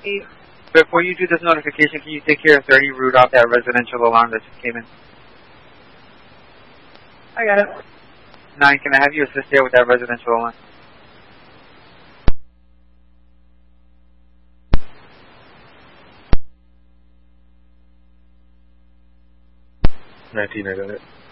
Hey, before you do this notification, can you take care of 30 root off that residential alarm that just came in? I got it. 9, can I have you assist there with that residential alarm? 19, I got it.